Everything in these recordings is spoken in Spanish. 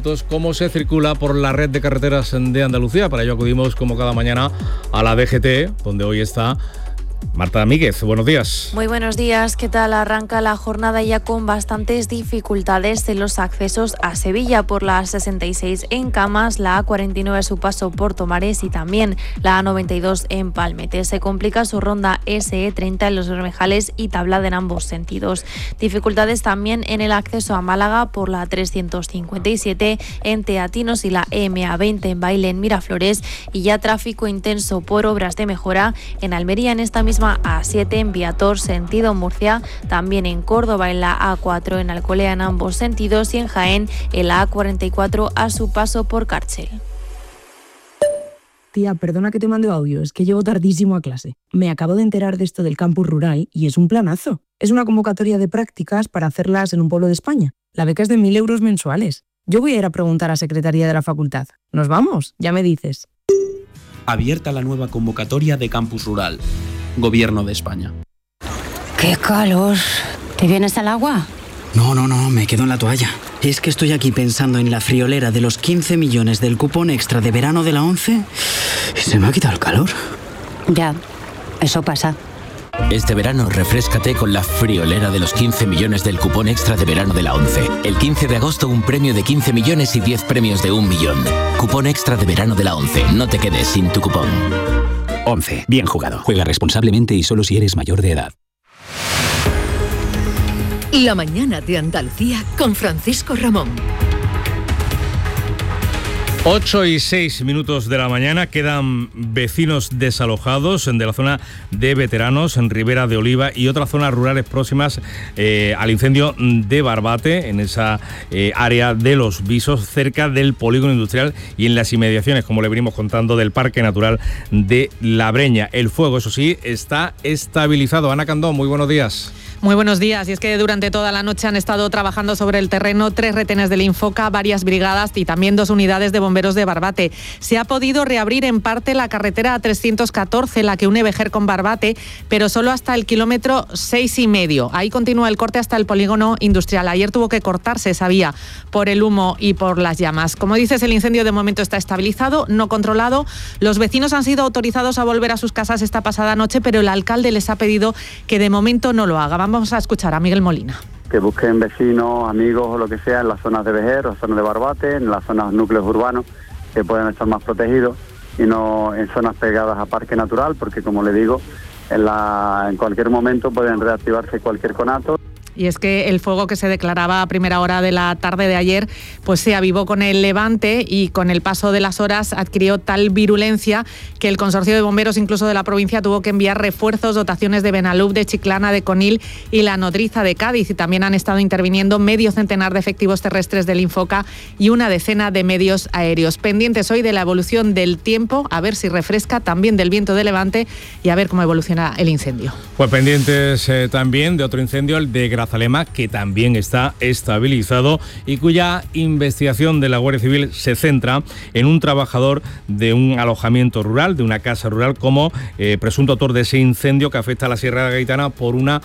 minutos cómo se circula por la red de carreteras de Andalucía. Para ello acudimos como cada mañana a la DGT, donde hoy está Marta Míguez. Buenos días. Muy buenos días. ¿Qué tal? Arranca la jornada ya con bastantes dificultades en los accesos a Sevilla por la 66 en Camas, la A49 a su paso por Tomares y también la A92 en Palmete. Se complica su ronda SE30 en Los Bermejales y Tablada en ambos sentidos. Dificultades también en el acceso a Málaga por la 357 en Teatinos y la MA20 en Baile en Miraflores, y ya tráfico intenso por obras de mejora en Almería en esta misma A7 en Viator sentido Murcia, también en Córdoba en la A4 en Alcolea en ambos sentidos y en Jaén en la A44 a su paso por Cárchel. Tía, perdona que te mande audio, es que llego tardísimo a clase. Me acabo de enterar de esto del campus rural y es un planazo. Es una convocatoria de prácticas para hacerlas en un pueblo de España. La beca es de 1.000 euros mensuales. Yo voy a ir a preguntar a Secretaría de la Facultad. ¿Nos vamos? Ya me dices. Abierta la nueva convocatoria de campus rural. Gobierno de España. ¡Qué calor! ¿Te vienes al agua? No, me quedo en la toalla. Es que estoy aquí pensando en la friolera de los 15 millones del cupón extra de verano de la 11 y se me ha quitado el calor. Ya, eso pasa. Este verano refréscate con la friolera de los 15 millones del cupón extra de verano de la 11. El 15 de agosto un premio de 15 millones y 10 premios de 1 millón. Cupón extra de verano de la 11. No te quedes sin tu cupón. 11. Bien jugado. Juega responsablemente y solo si eres mayor de edad. La mañana de Andalucía con Francisco Ramón. 8:06 de la mañana. Quedan vecinos desalojados de la zona de Veteranos, en Ribera de Oliva y otras zonas rurales próximas al incendio de Barbate, en esa área de Los Visos, cerca del polígono industrial y en las inmediaciones, como le venimos contando, del Parque Natural de La Breña. El fuego, eso sí, está estabilizado. Ana Candón, muy buenos días. Muy buenos días. Y es que durante toda la noche han estado trabajando sobre el terreno 3 retenes del Infoca, varias brigadas y también 2 unidades de bomberos de Barbate. Se ha podido reabrir en parte la carretera A314, la que une Vejer con Barbate, pero solo hasta el kilómetro 6,5. Ahí continúa el corte hasta el polígono industrial. Ayer tuvo que cortarse esa vía por el humo y por las llamas. Como dices, el incendio de momento está estabilizado, no controlado. Los vecinos han sido autorizados a volver a sus casas esta pasada noche, pero el alcalde les ha pedido que de momento no lo haga. Vamos a escuchar a Miguel Molina. Que busquen vecinos, amigos o lo que sea en las zonas de Vejer o zonas de Barbate, en las zonas núcleos urbanos, que puedan estar más protegidos y no en zonas pegadas a Parque Natural, porque como le digo, en cualquier momento pueden reactivarse cualquier conato. Y es que el fuego que se declaraba a primera hora de la tarde de ayer pues se avivó con el levante y con el paso de las horas adquirió tal virulencia que el consorcio de bomberos incluso de la provincia tuvo que enviar refuerzos, dotaciones de Benalub, de Chiclana, de Conil y la Nodriza de Cádiz, y también han estado interviniendo medio centenar de efectivos terrestres del Infoca y una decena de medios aéreos. Pendientes hoy de la evolución del tiempo, a ver si refresca, también del viento de levante y a ver cómo evoluciona el incendio. Pues pendientes también de otro incendio, el de Grazalema, que también está estabilizado y cuya investigación de la Guardia Civil se centra en un trabajador de un alojamiento rural, de una casa rural, como presunto autor de ese incendio que afecta a la Sierra Gaitana por una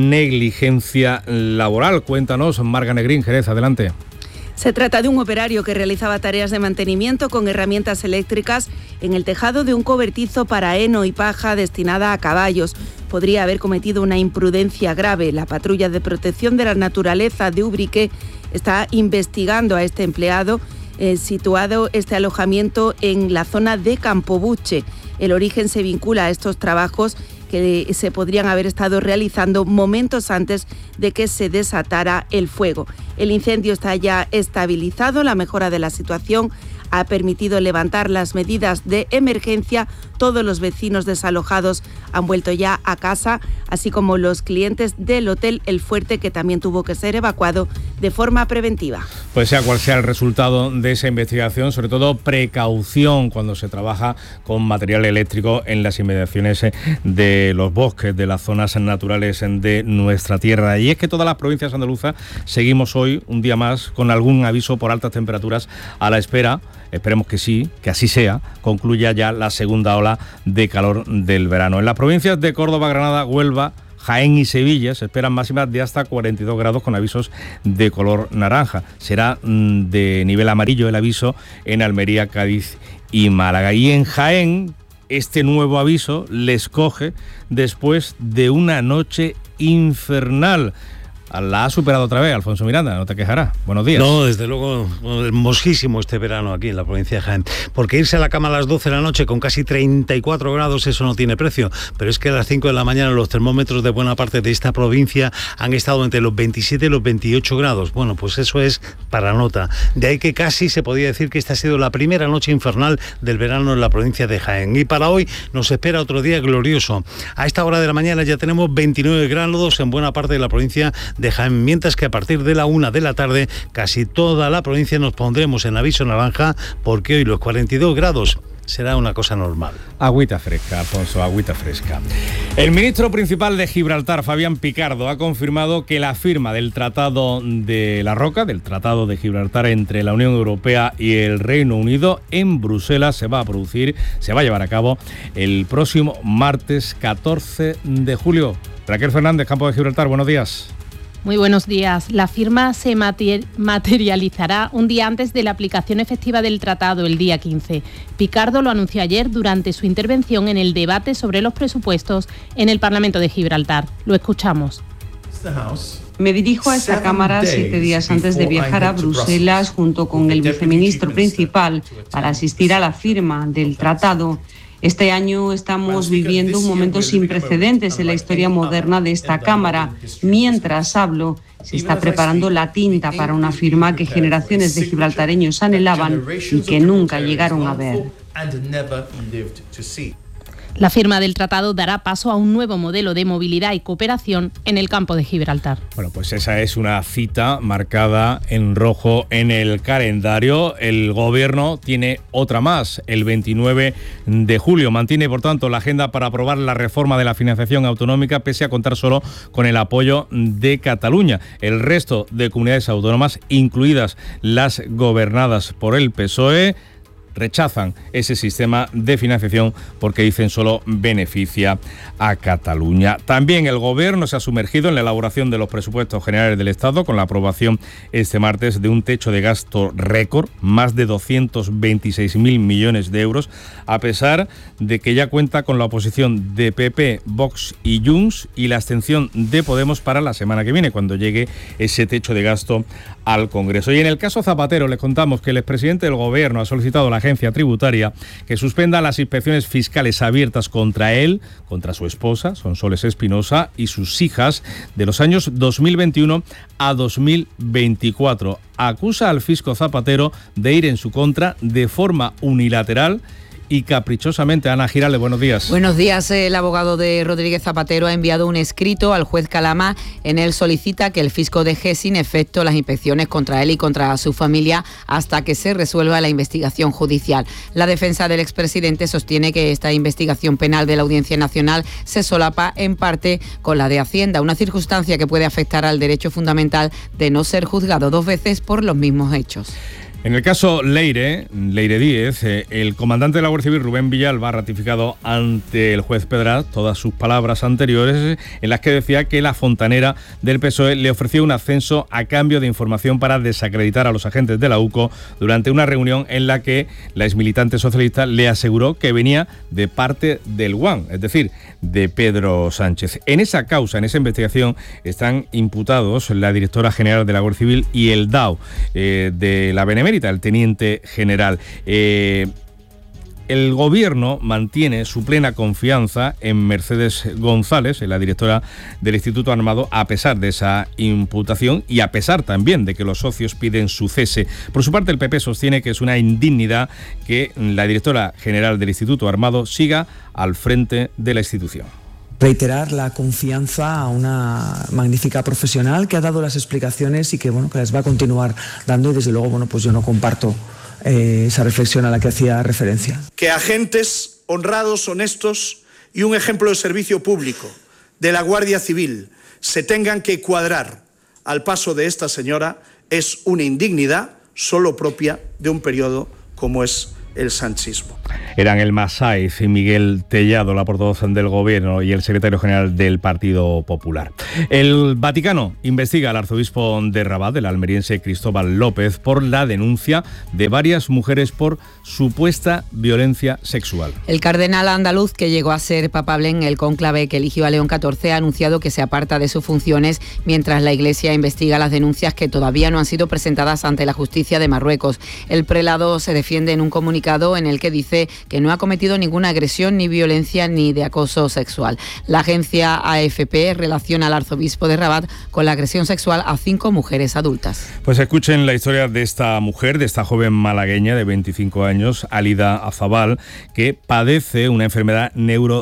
negligencia laboral. Cuéntanos, Marga Negrín, Jerez, adelante. Se trata de un operario que realizaba tareas de mantenimiento con herramientas eléctricas en el tejado de un cobertizo para heno y paja destinada a caballos. Podría haber cometido una imprudencia grave. La patrulla de protección de la naturaleza de Ubrique está investigando a este empleado, situado este alojamiento en la zona de Campobuche. El origen se vincula a estos trabajos que se podrían haber estado realizando momentos antes de que se desatara el fuego. El incendio está ya estabilizado, la mejora de la situación ha permitido levantar las medidas de emergencia. Todos los vecinos desalojados han vuelto ya a casa, así como los clientes del Hotel El Fuerte, que también tuvo que ser evacuado de forma preventiva. Pues sea cual sea el resultado de esa investigación, sobre todo precaución cuando se trabaja con material eléctrico en las inmediaciones de los bosques, de las zonas naturales de nuestra tierra. Y es que todas las provincias andaluzas seguimos hoy, un día más, con algún aviso por altas temperaturas a la espera. Esperemos que sí, que así sea, concluya ya la segunda ola de calor del verano. En las provincias de Córdoba, Granada, Huelva, Jaén y Sevilla se esperan máximas de hasta 42 grados con avisos de color naranja. Será de nivel amarillo el aviso en Almería, Cádiz y Málaga. Y en Jaén, este nuevo aviso les coge después de una noche infernal. La ha superado otra vez, Alfonso Miranda, no te quejarás. Buenos días. No, desde luego, hermosísimo este verano aquí en la provincia de Jaén. Porque irse a la cama a las 12 de la noche con casi 34 grados, eso no tiene precio. Pero es que a las 5 de la mañana los termómetros de buena parte de esta provincia han estado entre los 27 y los 28 grados. Bueno, pues eso es para nota. De ahí que casi se podía decir que esta ha sido la primera noche infernal del verano en la provincia de Jaén. Y para hoy nos espera otro día glorioso. A esta hora de la mañana ya tenemos 29 grados en buena parte de la provincia de Jaén, mientras que a partir de la 1 de la tarde casi toda la provincia nos pondremos en aviso naranja, porque hoy los 42 grados será una cosa normal. Agüita fresca, Alfonso, agüita fresca. El ministro principal de Gibraltar, Fabián Picardo, ha confirmado que la firma del Tratado de la Roca, del Tratado de Gibraltar entre la Unión Europea y el Reino Unido en Bruselas se va a llevar a cabo el próximo martes 14 de julio. Raquel Fernández, Campo de Gibraltar, buenos días. Muy buenos días. La firma se materializará un día antes de la aplicación efectiva del tratado, el día 15. Picardo lo anunció ayer durante su intervención en el debate sobre los presupuestos en el Parlamento de Gibraltar. Lo escuchamos. Me dirijo a esta Cámara 7 días antes de viajar a Bruselas junto con el viceministro principal para asistir a la firma del tratado. Este año estamos viviendo un momento sin precedentes en la historia moderna de esta Cámara. Mientras hablo, se está preparando la tinta para una firma que generaciones de gibraltareños anhelaban y que nunca llegaron a ver. La firma del tratado dará paso a un nuevo modelo de movilidad y cooperación en el campo de Gibraltar. Bueno, pues esa es una cita marcada en rojo en el calendario. El Gobierno tiene otra más, el 29 de julio. Mantiene, por tanto, la agenda para aprobar la reforma de la financiación autonómica, pese a contar solo con el apoyo de Cataluña. El resto de comunidades autónomas, incluidas las gobernadas por el PSOE, rechazan ese sistema de financiación porque dicen solo beneficia a Cataluña. También el Gobierno se ha sumergido en la elaboración de los presupuestos generales del Estado con la aprobación este martes de un techo de gasto récord, más de 226.000 millones de euros, a pesar de que ya cuenta con la oposición de PP, Vox y Junts y la abstención de Podemos para la semana que viene, cuando llegue ese techo de gasto al Congreso. Y en el caso Zapatero les contamos que el expresidente del Gobierno ha solicitado a la agencia tributaria que suspenda las inspecciones fiscales abiertas contra él, contra su esposa, Sonsoles Espinosa, y sus hijas de los años 2021 a 2024. Acusa al fisco Zapatero de ir en su contra de forma unilateral y caprichosamente. Ana Giralde, buenos días. Buenos días. El abogado de Rodríguez Zapatero ha enviado un escrito al juez Calama. En él solicita que el fisco deje sin efecto las inspecciones contra él y contra su familia hasta que se resuelva la investigación judicial. La defensa del expresidente sostiene que esta investigación penal de la Audiencia Nacional se solapa en parte con la de Hacienda, una circunstancia que puede afectar al derecho fundamental de no ser juzgado dos veces por los mismos hechos. En el caso Leire Díez, el comandante de la Guardia Civil, Rubén Villalba, ha ratificado ante el juez Pedraz todas sus palabras anteriores en las que decía que la fontanera del PSOE le ofreció un ascenso a cambio de información para desacreditar a los agentes de la UCO durante una reunión en la que la exmilitante socialista le aseguró que venía de parte del GUAN, es decir, de Pedro Sánchez. En esa causa, en esa investigación, están imputados la directora general de la Guardia Civil y el DAO de la Benemérita, el teniente general. El Gobierno mantiene su plena confianza en Mercedes González, la directora del Instituto Armado, a pesar de esa imputación y a pesar también de que los socios piden su cese. Por su parte, el PP sostiene que es una indignidad que la directora general del Instituto Armado siga al frente de la institución. Reiterar la confianza a una magnífica profesional que ha dado las explicaciones y que las va a continuar dando, y desde luego pues yo no comparto esa reflexión a la que hacía referencia. Que agentes honrados, honestos y un ejemplo de servicio público de la Guardia Civil se tengan que cuadrar al paso de esta señora es una indignidad solo propia de un periodo como es el sanchismo. Eran Elma Saiz y Miguel Tellado, la portavoz del Gobierno y el secretario general del Partido Popular. El Vaticano investiga al arzobispo de Rabat, el almeriense Cristóbal López, por la denuncia de varias mujeres por supuesta violencia sexual. El cardenal andaluz, que llegó a ser papable en el cónclave que eligió a León XIV, ha anunciado que se aparta de sus funciones mientras la Iglesia investiga las denuncias que todavía no han sido presentadas ante la justicia de Marruecos. El prelado se defiende en un comunicado en el que dice que no ha cometido ninguna agresión ni violencia ni de acoso sexual. La agencia AFP relaciona al arzobispo de Rabat con la agresión sexual a 5 mujeres adultas. Pues escuchen la historia de esta mujer, de esta joven malagueña de 25 años, Alida Azabal, que padece una enfermedad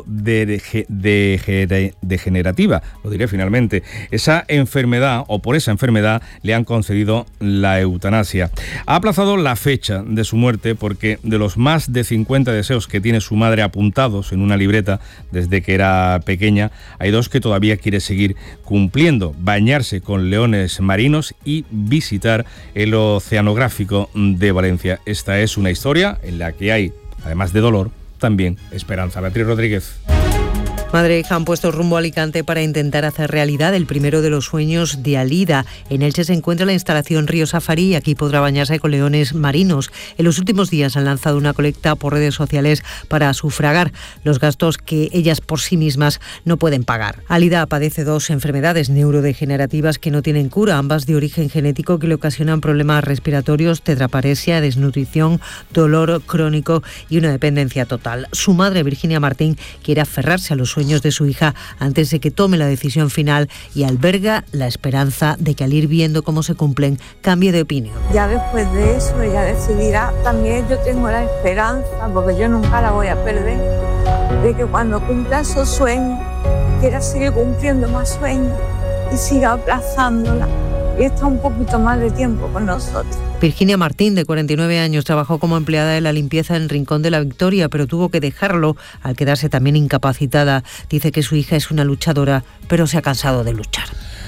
neurodegenerativa, lo diré finalmente. Esa enfermedad, o por esa enfermedad, le han concedido la eutanasia. Ha aplazado la fecha de su muerte porque de los más de 50 deseos que tiene su madre apuntados en una libreta desde que era pequeña, hay 2 que todavía quiere seguir cumpliendo: bañarse con leones marinos y visitar el Oceanográfico de Valencia. Esta es una historia en la que hay, además de dolor, también esperanza. Beatriz Rodríguez. Madre e hija han puesto rumbo a Alicante para intentar hacer realidad el primero de los sueños de Alida. En Elche se encuentra la instalación Río Safari y aquí podrá bañarse con leones marinos. En los últimos días han lanzado una colecta por redes sociales para sufragar los gastos que ellas por sí mismas no pueden pagar. Alida padece 2 enfermedades neurodegenerativas que no tienen cura, ambas de origen genético, que le ocasionan problemas respiratorios, tetraparesia, desnutrición, dolor crónico y una dependencia total. Su madre, Virginia Martín, quiere aferrarse a los sueños de su hija antes de que tome la decisión final y alberga la esperanza de que al ir viendo cómo se cumplen cambie de opinión. Ya después de eso ella decidirá. También yo tengo la esperanza, porque yo nunca la voy a perder, de que cuando cumpla esos sueños quiera seguir cumpliendo más sueños y siga aplazándola y está un poquito más de tiempo con nosotros. Virginia Martín, de 49 años, trabajó como empleada de la limpieza en Rincón de la Victoria, pero tuvo que dejarlo al quedarse también incapacitada. Dice que su hija es una luchadora, pero se ha cansado de luchar.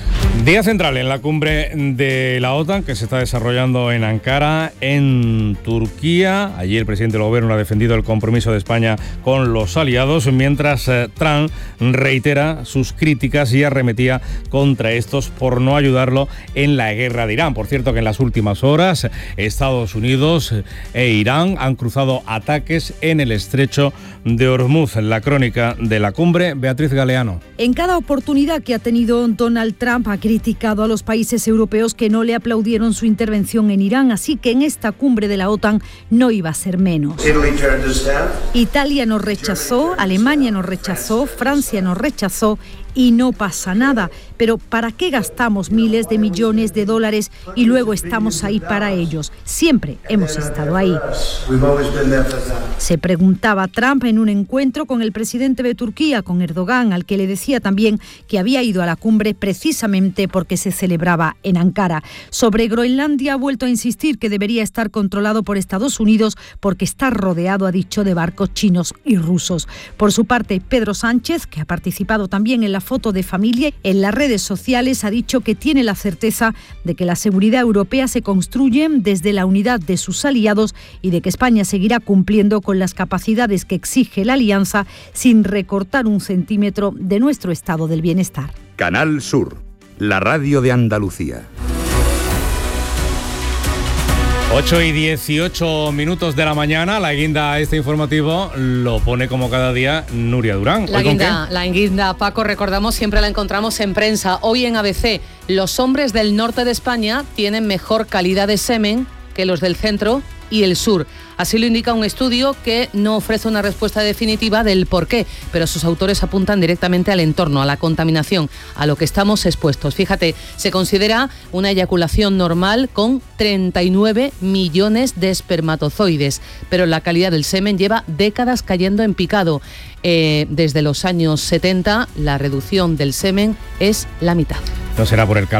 Día central en la cumbre de la OTAN que se está desarrollando en Ankara, en Turquía. Allí el presidente del Gobierno ha defendido el compromiso de España con los aliados, mientras Trump reitera sus críticas y arremetía contra estos por no ayudarlo en la guerra de Irán. Por cierto, que en las últimas horas Estados Unidos e Irán han cruzado ataques en el estrecho de Hormuz. En la crónica de la cumbre, Beatriz Galeano. En cada oportunidad que ha tenido Donald Trump ha criticado a los países europeos que no le aplaudieron su intervención en Irán, así que en esta cumbre de la OTAN no iba a ser menos. Italia nos rechazó, Alemania nos rechazó, Francia nos rechazó y no pasa nada. Pero ¿para qué gastamos miles de millones de dólares y luego estamos ahí para ellos? Siempre hemos estado ahí. Se preguntaba Trump en un encuentro con el presidente de Turquía, con Erdogan, al que le decía también que había ido a la cumbre precisamente porque se celebraba en Ankara. Sobre Groenlandia ha vuelto a insistir que debería estar controlado por Estados Unidos porque está rodeado, ha dicho, de barcos chinos y rusos. Por su parte, Pedro Sánchez, que ha participado también en la foto de familia en las redes sociales, ha dicho que tiene la certeza de que la seguridad europea se construye desde la unidad de sus aliados y de que España seguirá cumpliendo con las capacidades que exige la alianza sin recortar un centímetro de nuestro estado del bienestar. Canal Sur, la radio de Andalucía. 8:18 de la mañana, la guinda a este informativo lo pone como cada día Nuria Durán. La guinda, Paco, recordamos, siempre la encontramos en prensa. Hoy en ABC, los hombres del norte de España tienen mejor calidad de semen que los del centro y el sur. Así lo indica un estudio que no ofrece una respuesta definitiva del por qué, pero sus autores apuntan directamente al entorno, a la contaminación, a lo que estamos expuestos. Fíjate, se considera una eyaculación normal con 39 millones de espermatozoides, pero la calidad del semen lleva décadas cayendo en picado. Desde los años 70, la reducción del semen es la mitad. ¿No será por el calor?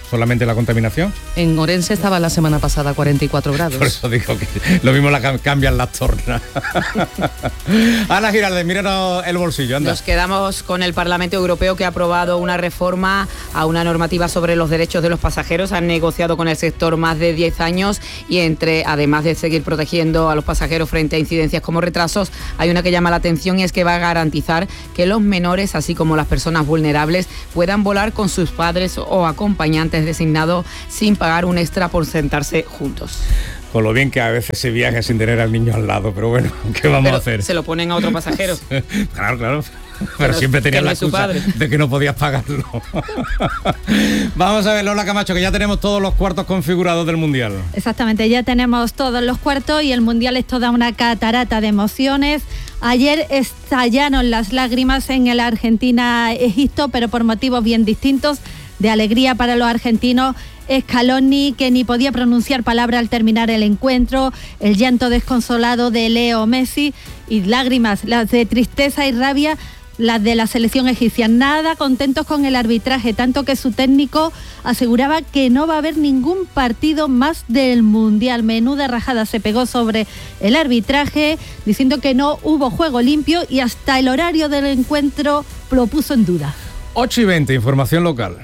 solamente la contaminación. En Orense estaba la semana pasada 44 grados. Por eso digo que lo mismo cambian las tornas. Ana Giraldez, míranos el bolsillo, anda. Nos quedamos con el Parlamento Europeo, que ha aprobado una reforma a una normativa sobre los derechos de los pasajeros. Han negociado con el sector más de 10 años y además de seguir protegiendo a los pasajeros frente a incidencias como retrasos, hay una que llama la atención y es que va a garantizar que los menores, así como las personas vulnerables, puedan volar con sus padres o acompañantes designados sin pagar un extra por sentarse juntos. Con lo bien que a veces se viaja sin tener al niño al lado, pero bueno, ¿qué vamos a hacer? Se lo ponen a otro pasajero. Claro. Pero siempre tenías la excusa de que no podías pagarlo. Vamos a ver, Lola Camacho, que ya tenemos todos los cuartos configurados del Mundial. Exactamente, ya tenemos todos los cuartos y el Mundial es toda una catarata de emociones. Ayer estallaron las lágrimas en el Argentina-Egipto, pero por motivos bien distintos. De alegría para los argentinos, Scaloni, que ni podía pronunciar palabra al terminar el encuentro, el llanto desconsolado de Leo Messi y lágrimas, las de tristeza y rabia, las de la selección egipcia. Nada contentos con el arbitraje, tanto que su técnico aseguraba que no va a haber ningún partido más del Mundial. Menuda rajada se pegó sobre el arbitraje, diciendo que no hubo juego limpio y hasta el horario del encuentro lo puso en duda. 8:20, información local.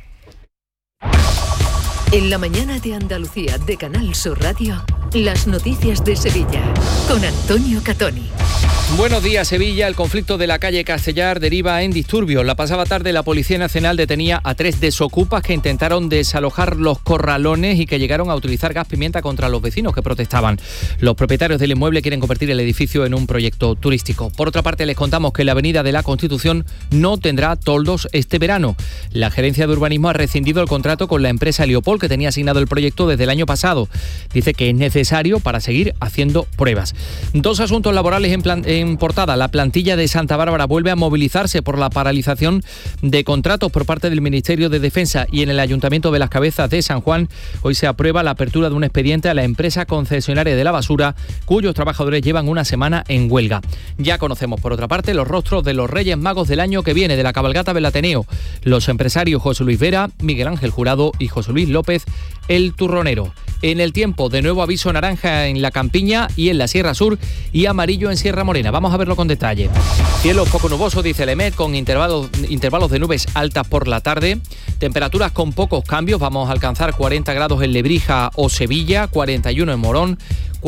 En la mañana de Andalucía de Canal Sur Radio, las noticias de Sevilla con Antonio Catoni. Buenos días, Sevilla. El conflicto de la calle Castellar deriva en disturbios. La pasada tarde la Policía Nacional detenía a 3 desocupas que intentaron desalojar los corralones y que llegaron a utilizar gas pimienta contra los vecinos que protestaban. Los propietarios del inmueble quieren convertir el edificio en un proyecto turístico. Por otra parte, les contamos que la Avenida de la Constitución no tendrá toldos este verano. La Gerencia de Urbanismo ha rescindido el contrato con la empresa Leopold, que tenía asignado el proyecto desde el año pasado. Dice que es necesario para seguir haciendo pruebas. 2 asuntos laborales en portada. La plantilla de Santa Bárbara vuelve a movilizarse por la paralización de contratos por parte del Ministerio de Defensa, y en el Ayuntamiento de Las Cabezas de San Juan hoy se aprueba la apertura de un expediente a la empresa concesionaria de la basura, cuyos trabajadores llevan una semana en huelga. Ya conocemos, por otra parte, los rostros de los Reyes Magos del año que viene, de la cabalgata del Ateneo. Los empresarios José Luis Vera, Miguel Ángel Jurado y José Luis López, el turronero. En el tiempo, de nuevo aviso naranja en la Campiña y en la Sierra Sur, y amarillo en Sierra Morena. Vamos a verlo con detalle. Cielo poco nuboso, dice el EMET, con intervalos de nubes altas por la tarde. Temperaturas con pocos cambios. Vamos a alcanzar 40 grados en Lebrija o Sevilla, 41 en Morón,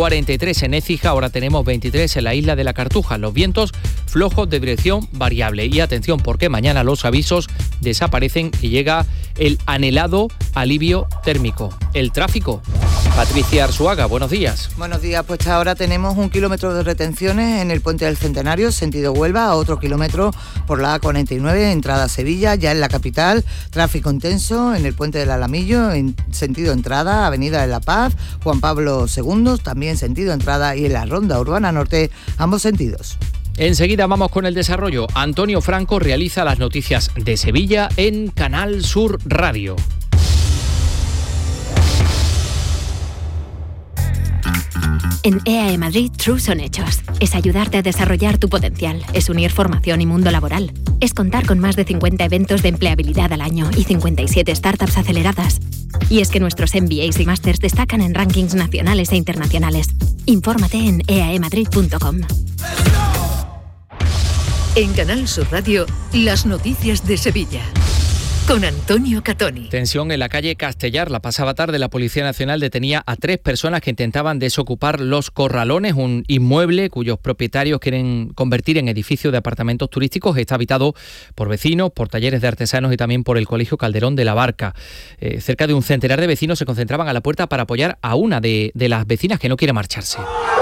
43 en Écija, ahora tenemos 23 en la isla de la Cartuja. Los vientos flojos de dirección variable. Y atención, porque mañana los avisos desaparecen y llega el anhelado alivio térmico. El tráfico. Patricia Arzuaga, buenos días. Buenos días, pues ahora tenemos 1 kilómetro de retenciones en el Puente del Centenario, sentido Huelva, otro kilómetro por la A49, entrada a Sevilla, ya en la capital. Tráfico intenso en el Puente del Alamillo, en sentido entrada, Avenida de la Paz, Juan Pablo II, también sentido entrada, y en la Ronda Urbana Norte, ambos sentidos. Enseguida vamos con el desarrollo. Antonio Franco realiza las noticias de Sevilla en Canal Sur Radio. En EAE Madrid, True son hechos. Es ayudarte a desarrollar tu potencial. Es unir formación y mundo laboral. Es contar con más de 50 eventos de empleabilidad al año y 57 startups aceleradas. Y es que nuestros MBAs y Masters destacan en rankings nacionales e internacionales. Infórmate en eaemadrid.com. En Canal Sur Radio, las noticias de Sevilla. Con Antonio Catoni. Tensión en la calle Castellar. La pasada tarde la Policía Nacional detenía a 3 personas que intentaban desocupar Los Corralones, un inmueble cuyos propietarios quieren convertir en edificio de apartamentos turísticos. Está habitado por vecinos, por talleres de artesanos y también por el Colegio Calderón de la Barca. Cerca de un centenar de vecinos se concentraban a la puerta para apoyar a una de las vecinas que no quiere marcharse.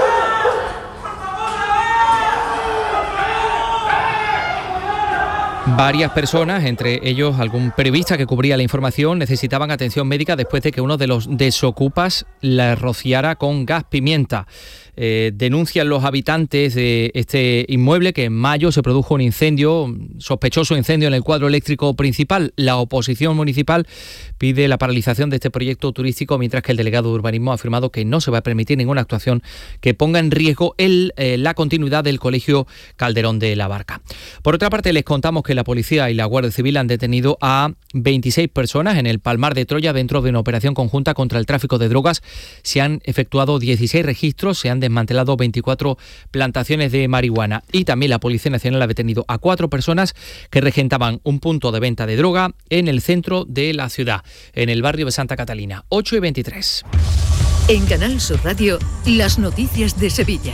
Varias personas, entre ellos algún periodista que cubría la información, necesitaban atención médica después de que uno de los desocupas la rociara con gas pimienta. Denuncian los habitantes de este inmueble que en mayo se produjo un incendio, sospechoso incendio en el cuadro eléctrico principal. La oposición municipal pide la paralización de este proyecto turístico, mientras que el delegado de urbanismo ha afirmado que no se va a permitir ninguna actuación que ponga en riesgo la continuidad del Colegio Calderón de la Barca. Por otra parte, les contamos que la policía y la Guardia Civil han detenido a 26 personas en el Palmar de Troya dentro de una operación conjunta contra el tráfico de drogas. Se han efectuado 16 registros, se han desmantelado 24 plantaciones de marihuana y también la Policía Nacional ha detenido a 4 personas que regentaban un punto de venta de droga en el centro de la ciudad, en el barrio de Santa Catalina. 8:23. En Canal Sur Radio, las noticias de Sevilla.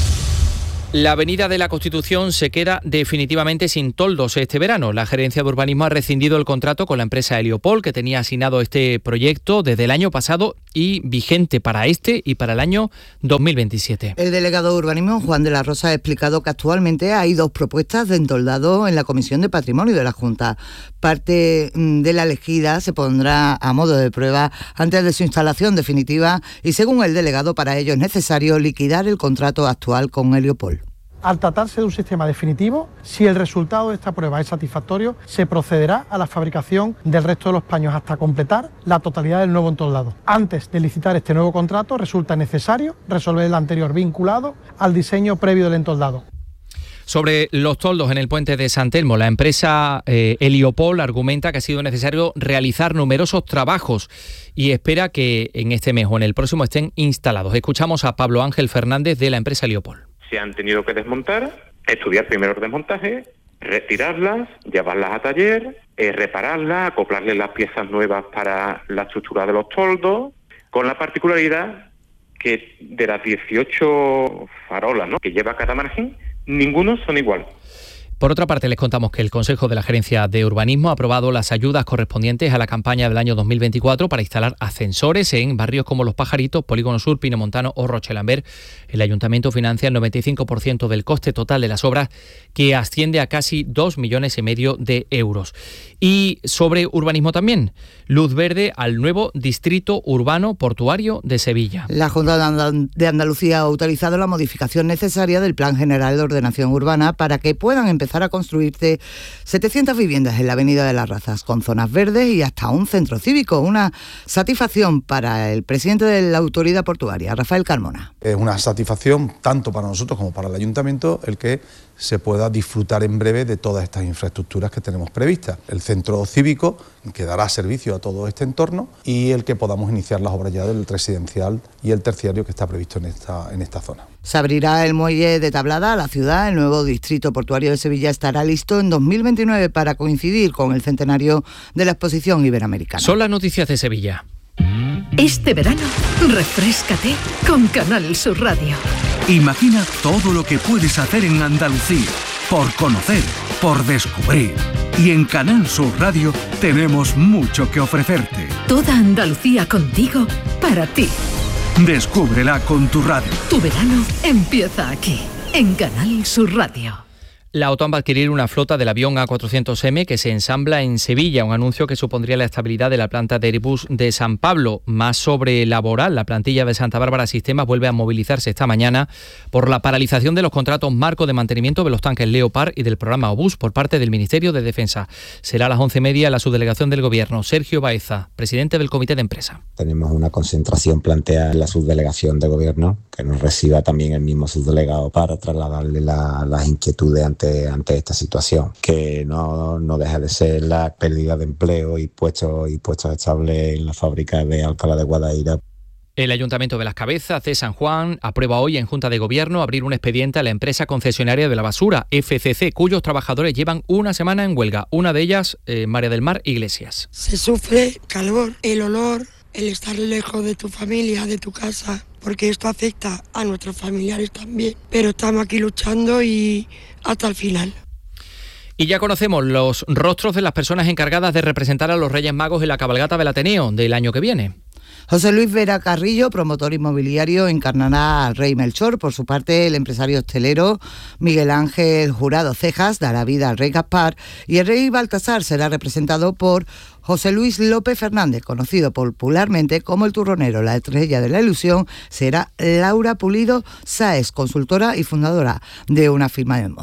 La Avenida de la Constitución se queda definitivamente sin toldos este verano. La Gerencia de Urbanismo ha rescindido el contrato con la empresa Heliopol, que tenía asignado este proyecto desde el año pasado y vigente para este y para el año 2027. El delegado de Urbanismo, Juan de la Rosa, ha explicado que actualmente hay 2 propuestas de entoldado en la Comisión de Patrimonio de la Junta. Parte de la elegida se pondrá a modo de prueba antes de su instalación definitiva y, según el delegado, para ello es necesario liquidar el contrato actual con Heliopol. Al tratarse de un sistema definitivo, si el resultado de esta prueba es satisfactorio, se procederá a la fabricación del resto de los paños hasta completar la totalidad del nuevo entoldado. Antes de licitar este nuevo contrato, resulta necesario resolver el anterior vinculado al diseño previo del entoldado. Sobre los toldos en el puente de San Telmo, la empresa Heliopol argumenta que ha sido necesario realizar numerosos trabajos y espera que en este mes o en el próximo estén instalados. Escuchamos a Pablo Ángel Fernández de la empresa Heliopol. Se han tenido que desmontar, estudiar primero el desmontaje, retirarlas, llevarlas a taller, repararlas, acoplarles las piezas nuevas para la estructura de los toldos, con la particularidad que de las 18 farolas, ¿no?, que lleva cada margen, ninguno son igual. Por otra parte, les contamos que el Consejo de la Gerencia de Urbanismo ha aprobado las ayudas correspondientes a la campaña del año 2024 para instalar ascensores en barrios como Los Pajaritos, Polígono Sur, Pinomontano o Rochelambert. El Ayuntamiento financia el 95% del coste total de las obras, que asciende a casi 2,5 millones de euros. Y sobre urbanismo también, luz verde al nuevo Distrito Urbano Portuario de Sevilla. La Junta de Andalucía ha autorizado la modificación necesaria del Plan General de Ordenación Urbana para que puedan empezar a construirse 700 viviendas en la Avenida de las Razas, con zonas verdes y hasta un centro cívico. Una satisfacción para el presidente de la Autoridad Portuaria, Rafael Carmona. Es una satisfacción tanto para nosotros como para el Ayuntamiento el que se pueda disfrutar en breve de todas estas infraestructuras que tenemos previstas. El centro cívico, que dará servicio a todo este entorno, y el que podamos iniciar las obras ya del residencial y el terciario que está previsto en esta zona. Se abrirá el muelle de Tablada a la ciudad. El nuevo Distrito Portuario de Sevilla estará listo en 2029 para coincidir con el centenario de la Exposición Iberoamericana. Son las noticias de Sevilla. Este verano, refréscate con Canal Sur Radio. Imagina todo lo que puedes hacer en Andalucía, por conocer, por descubrir. Y en Canal Sur Radio tenemos mucho que ofrecerte. Toda Andalucía contigo, para ti. Descúbrela con tu radio. Tu verano empieza aquí, en Canal Sur Radio. La OTAN va a adquirir una flota del avión A400M que se ensambla en Sevilla, un anuncio que supondría la estabilidad de la planta de Airbus de San Pablo. Más sobre laboral, la plantilla de Santa Bárbara Sistemas vuelve a movilizarse esta mañana por la paralización de los contratos marco de mantenimiento de los tanques Leopard y del programa Obús por parte del Ministerio de Defensa. Será a las 11:30 la subdelegación del Gobierno. Sergio Baeza, presidente del Comité de Empresa. Tenemos una concentración planteada en la subdelegación de Gobierno, que nos reciba también el mismo subdelegado para trasladarle las inquietudes ante esta situación, que no deja de ser la pérdida de empleo y puestos estables en la fábrica de Alcalá de Guadaira. El Ayuntamiento de Las Cabezas de San Juan aprueba hoy en Junta de Gobierno abrir un expediente a la empresa concesionaria de la basura, FCC, cuyos trabajadores llevan una semana en huelga. Una de ellas, María del Mar Iglesias. Se sufre calor, el olor, el estar lejos de tu familia, de tu casa, porque esto afecta a nuestros familiares también. Pero estamos aquí luchando y hasta el final. Y ya conocemos los rostros de las personas encargadas de representar a los Reyes Magos en la cabalgata del Ateneo del año que viene. José Luis Vera Carrillo, promotor inmobiliario, encarnará al Rey Melchor. Por su parte, el empresario hostelero Miguel Ángel Jurado Cejas dará vida al Rey Gaspar y el Rey Baltasar será representado por José Luis López Fernández, conocido popularmente como el Turronero. La estrella de la ilusión será Laura Pulido Sáez, consultora y fundadora de una firma de moda.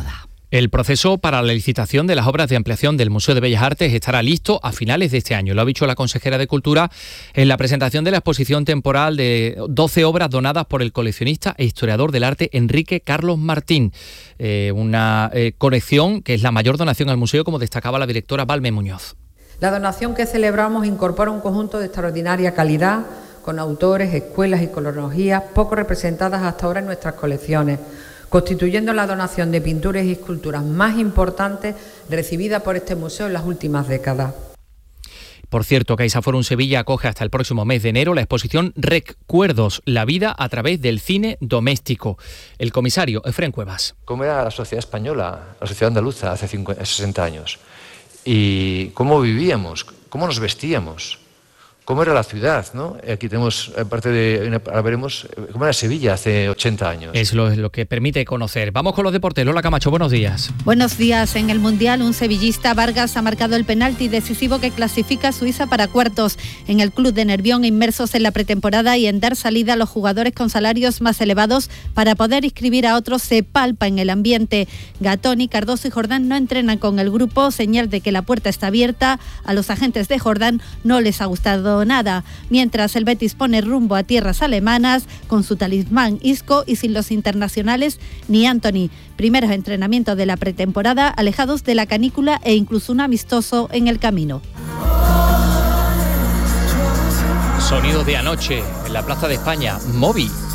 El proceso para la licitación de las obras de ampliación del Museo de Bellas Artes estará listo a finales de este año. Lo ha dicho la consejera de Cultura en la presentación de la exposición temporal de 12 obras donadas por el coleccionista e historiador del arte Enrique Carlos Martín. Una colección que es la mayor donación al museo, como destacaba la directora Balme Muñoz. La donación que celebramos incorpora un conjunto de extraordinaria calidad, con autores, escuelas y cronologías poco representadas hasta ahora en nuestras colecciones, constituyendo la donación de pinturas y esculturas más importante recibida por este museo en las últimas décadas. Por cierto, CaixaForum Sevilla acoge hasta el próximo mes de enero la exposición Recuerdos, la vida a través del cine doméstico. El comisario Efrén Cuevas. ¿Cómo era la sociedad española, la sociedad andaluza hace 60 años? ¿Y cómo vivíamos? ¿Cómo nos vestíamos? ¿Cómo era la ciudad, ¿no? Aquí tenemos, aparte de, ahora veremos cómo era Sevilla hace 80 años. Es lo que permite conocer. Vamos con los deportes. Lola Camacho, buenos días. Buenos días. En el Mundial, un sevillista, Vargas, ha marcado el penalti decisivo que clasifica a Suiza para cuartos. En el club de Nervión, inmersos en la pretemporada y en dar salida a los jugadores con salarios más elevados para poder inscribir a otros, se palpa en el ambiente. Gatoni, Cardoso y Jordán no entrenan con el grupo, señal de que la puerta está abierta. A los agentes de Jordán no les ha gustado nada, mientras el Betis pone rumbo a tierras alemanas con su talismán Isco y sin los internacionales ni Anthony. Primeros entrenamientos de la pretemporada alejados de la canícula e incluso un amistoso en el camino. Sonidos de anoche en la Plaza de España. Moby.